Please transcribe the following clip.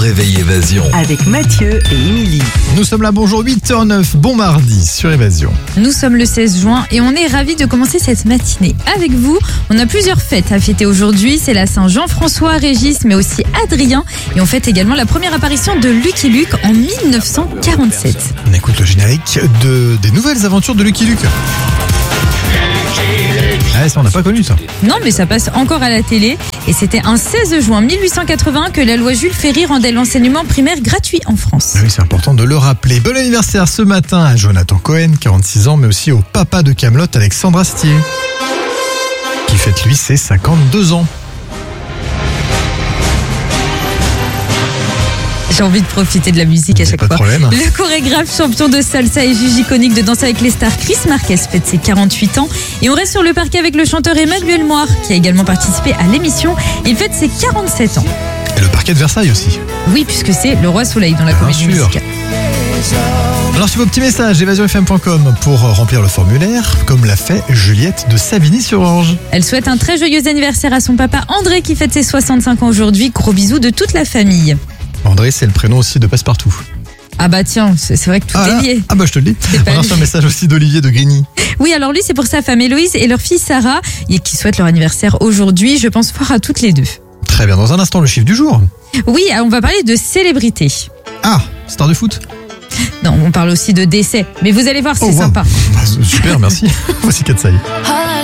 réveil Évasion. Avec Mathieu et Émilie. Nous sommes là, bonjour, 8h09, bon mardi sur Évasion. Nous sommes le 16 juin et on est ravis de commencer cette matinée avec vous. On a plusieurs fêtes à fêter aujourd'hui. C'est la Saint-Jean-François, Régis, mais aussi Adrien. Et on fête également la première apparition de Lucky Luke en 1947. On écoute le générique des nouvelles aventures de Lucky Luke. Ah, ça on n'a pas connu ça. Non, mais ça passe encore à la télé. Et c'était un 16 juin 1881 que la loi Jules Ferry rendait l'enseignement primaire gratuit en France. Ah oui, c'est important de le rappeler. Bon anniversaire ce matin à Jonathan Cohen, 46 ans, mais aussi au papa de Kaamelott, Alexandre Astier, qui fête lui ses 52 ans. J'ai envie de profiter de la musique à chaque Pas de fois. problème. Le chorégraphe champion de salsa et juge iconique de Danse avec les stars, Chris Marquez, fête ses 48 ans. Et on reste sur le parquet avec le chanteur Emmanuel Moir, qui a également participé à l'émission. Il fête ses 47 ans. Et le parquet de Versailles aussi. Oui, puisque c'est le Roi Soleil dans la comédie sûr. musicale. Alors sur vos petits messages, évasionfm.com pour remplir le formulaire, comme l'a fait Juliette de Savigny-sur-Orge. Elle souhaite un très joyeux anniversaire à son papa André, qui fête ses 65 ans aujourd'hui. Gros bisous de toute la famille. André, c'est le prénom aussi de Passepartout. Ah bah tiens, c'est vrai que tout est lié. Ah bah je te le dis. pas On a reçu lui. un message aussi d'Olivier de Grigny. Oui, alors lui, c'est pour sa femme Héloïse et leur fille Sarah, et qui souhaitent leur anniversaire aujourd'hui. Je pense fort à toutes les deux. Très bien, dans un instant le chiffre du jour. Oui, on va parler de célébrités. Ah, star de foot. Non, on parle aussi de décès, mais vous allez voir, c'est Oh, wow. sympa. Bah, super, merci. Voici Katsai. All